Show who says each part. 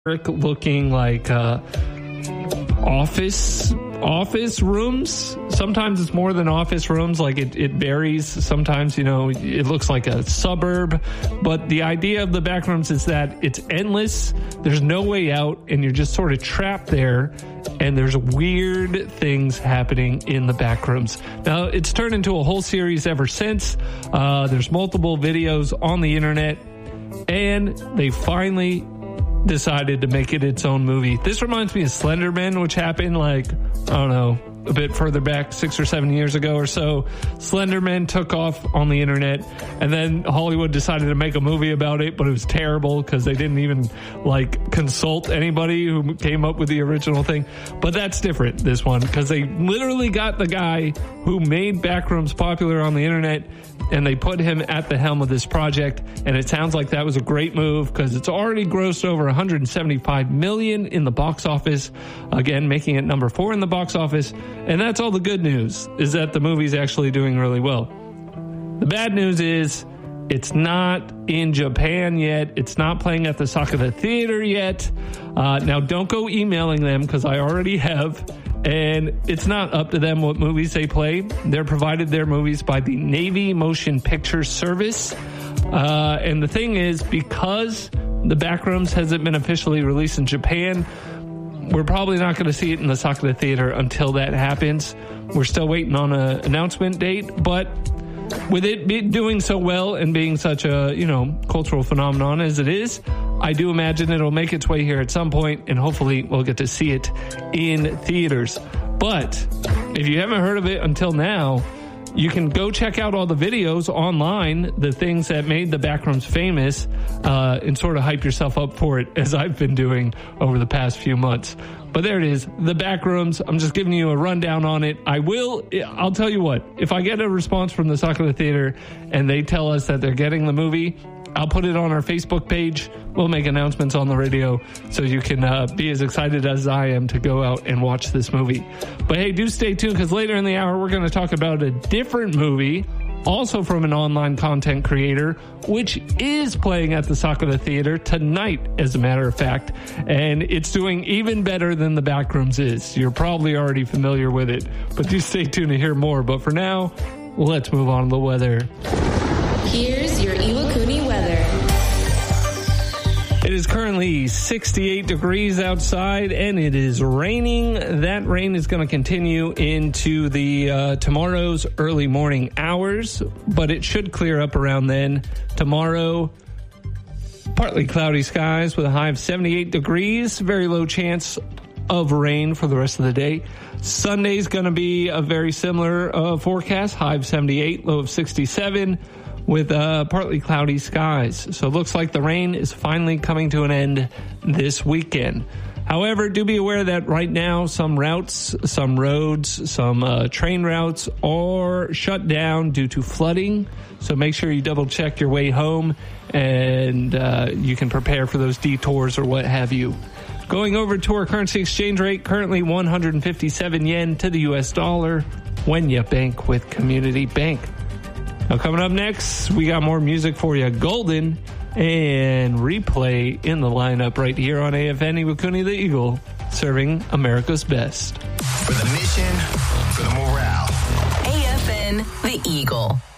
Speaker 1: looking like office rooms. Sometimes it's more than office rooms. Like it varies. Sometimes, it looks like a suburb. But the idea of the back rooms is that it's endless. There's no way out, and you're just sort of trapped there. And there's weird things happening in the back rooms. Now, it's turned into a whole series ever since. There's multiple videos on the internet, and they finally decided to make it its own movie. This reminds me of Slender Man, which happened a bit further back, 6 or 7 years ago or so. Slender Man took off on the internet, and then Hollywood decided to make a movie about it, but it was terrible because they didn't even consult anybody who came up with the original thing. But that's different, this one, because they literally got the guy who made Backrooms popular on the internet, and they put him at the helm of this project. And it sounds like that was a great move because it's already grossed over $175 million in the box office, again making it number 4 in the box office. And that's all the good news, is that the movie's actually doing really well. The bad news is it's not in Japan yet. It's not playing at the Sakura Theater yet. Now, don't go emailing them because I already have. And it's not up to them what movies they play. They're provided their movies by the Navy Motion Picture Service. And the thing is, because the Backrooms hasn't been officially released in Japan, we're probably not going to see it in the Sakura Theater until that happens. We're still waiting on an announcement date, but with it doing so well and being such a, cultural phenomenon as it is, I do imagine it'll make its way here at some point, and hopefully we'll get to see it in theaters. But if you haven't heard of it until now, you can go check out all the videos online, the things that made the Backrooms famous, and sort of hype yourself up for it, as I've been doing over the past few months. But there it is, the Backrooms. I'm just giving you a rundown on it. I'll tell you what, if I get a response from the Sakura Theater and they tell us that they're getting the movie, I'll put it on our Facebook page. We'll make announcements on the radio so you can be as excited as I am to go out and watch this movie. But hey, do stay tuned, because later in the hour, we're going to talk about a different movie, also from an online content creator, which is playing at the Sakura Theater tonight, as a matter of fact. And it's doing even better than the Backrooms is. You're probably already familiar with it, but do stay tuned to hear more. But for now, let's move on to the weather.
Speaker 2: Here's your Iwakuni weather.
Speaker 1: It is currently 68 degrees outside, and it is raining. That rain is going to continue into the tomorrow's early morning hours, but it should clear up around then. Tomorrow, partly cloudy skies with a high of 78 degrees. Very low chance of rain for the rest of the day. Sunday's going to be a very similar forecast. High of 78, low of 67. With partly cloudy skies. So it looks like the rain is finally coming to an end this weekend. However, do be aware that right now some routes, some roads, some train routes are shut down due to flooding. So make sure you double check your way home, and you can prepare for those detours or what have you. Going over to our currency exchange rate, currently 157 yen to the US dollar when you bank with Community Bank. Now, coming up next, we got more music for you. Golden and Replay in the lineup right here on AFN Iwakuni the Eagle, serving America's best.
Speaker 3: For the mission, for the morale.
Speaker 2: AFN the Eagle.